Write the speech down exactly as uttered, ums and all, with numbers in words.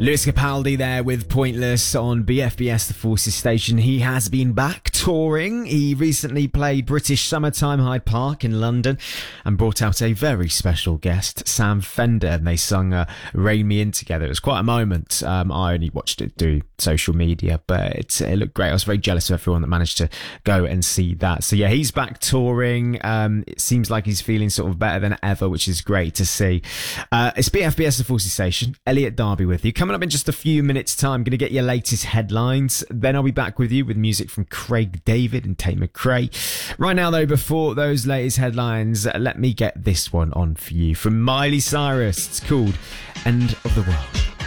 Lewis Capaldi there with Pointless on B F B S The Forces station. He has been back touring. He recently played British Summertime Hyde Park in London and brought out a very special guest, Sam Fender, and they sung uh, Rain Me In together. It was quite a moment. Um, I only watched it through social media, but it, it looked great. I was very jealous of everyone that managed to go and see that. So yeah, he's back touring. Um, it seems like he's feeling sort of better than ever, which is great to see. Uh, it's B F B S The Forces station. Elliot Darby with you. Coming up in just a few minutes' time, I'm going to get your latest headlines. Then I'll be back with you with music from Craig David and Tate McRae. Right now, though, before those latest headlines, let me get this one on for you from Miley Cyrus. It's called End of the World.